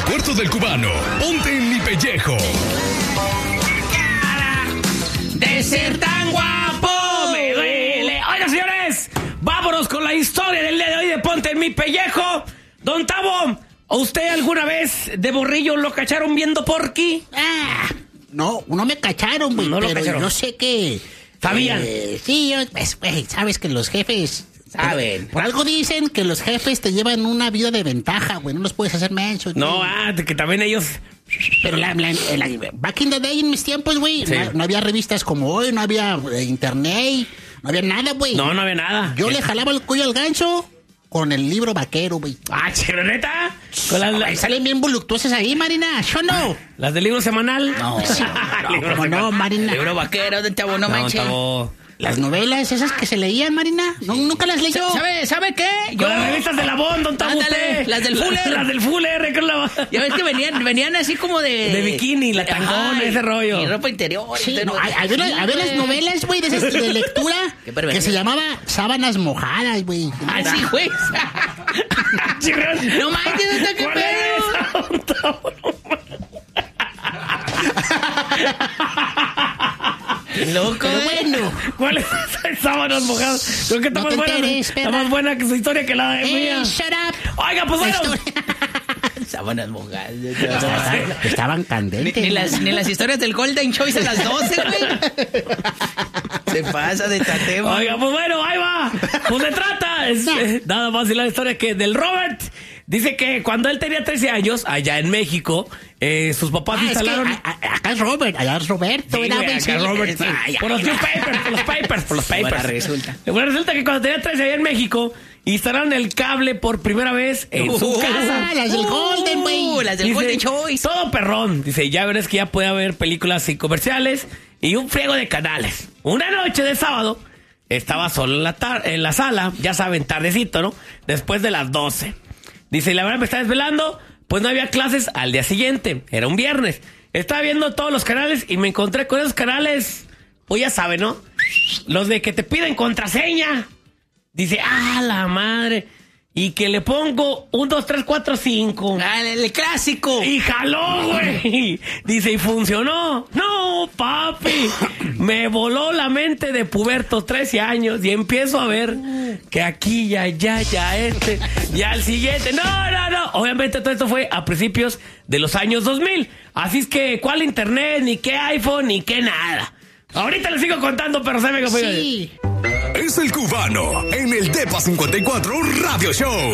cuarto del cubano. Ponte en mi pellejo. De ser tan guapo me duele. Oigan, señores, vámonos con la historia del día de hoy de Ponte en mi pellejo. Don Tavo, ¿usted alguna vez de morrillo lo cacharon viendo Porky? No me cacharon, güey, No lo pero cacharon. yo sé que... ¿Sabían? Sí, pues, güey, sabes que los jefes... Saben. Por algo dicen que los jefes te llevan una vida de ventaja, güey, no los puedes hacer menso. No, güey. de que también ellos... Pero back in the day, en mis tiempos, güey, Sí. no había revistas como hoy, no había internet, no había nada, güey. No había nada. Yo le jalaba el cuello al gancho con el libro vaquero, güey. ¿Neta? Con Ay, salen bien voluptuosas ahí, Marina, ¿yo no? ¿Las del libro semanal? No, Libro ¿cómo no, semanal. Marina? Libro vaquero de Tavo, no manches. Tavo. Las novelas esas que se leían, Marina, nunca las leyó. ¿Sabe qué? Con las revistas de la Bond, Don Tavo. Ándale, usted. las del Fuller. Las del Fuller. Con la... Ya ves que venían así como De bikini, la tangona, ese rollo. Y ropa interior. Sí, no, había unas novelas, güey, de lectura Qué pervertido. que se llamaba Sábanas Mojadas, güey. Así, güey. No manches, ¿qué ¿Cuál es pedo? esa, Don Tavo? Loco, Pero bueno. ¿Cuál es esa? Sábanas mojadas? Creo que está No más te buena. enteres, Está perra. más buena que su historia que la de mía. Shut up. Oiga, pues La bueno. Sábanas mojadas. Estaban candentes. Ni las historias del Golden Choice a las 12, güey. Se pasa de tatema. Oiga, pues bueno, ahí va. Pues se trata. Nada más y la historia que del Robert. Dice que cuando él tenía 13 años, allá en México, sus papás instalaron... acá es Robert, allá es Roberto. Sí, era, güey, güey, acá sí. Robert, sí. Por los papers. Ahora resulta. Bueno, resulta que cuando tenía 13 allá en México, instalaron el cable por primera vez en su casa. Las del Golden, güey. Las del Dice, Golden Choice. todo perrón. Dice, ya verás que ya puede haber películas y comerciales y un friego de canales. Una noche de sábado, estaba solo en la sala, ya saben, tardecito, ¿no? Después de las 12. Dice, la verdad me estaba desvelando, pues no había clases al día siguiente. Era un viernes. Estaba viendo todos los canales y me encontré con esos canales, pues ya saben, ¿no? Los de que te piden contraseña. Dice, la madre. Y que le pongo 1, 2, 3, 4, 5. El clásico. Y jaló, güey. Dice, ¿y funcionó? No, papi. Me voló la mente de puberto, 13 años. Y empiezo a ver que aquí, ya el siguiente. No. Obviamente todo esto fue a principios de los años 2000. Así es que, ¿cuál internet? Ni qué iPhone, ni qué nada. Ahorita les sigo contando, pero saben que fue... Sí. Es el cubano en el Depa 54 Radio Show.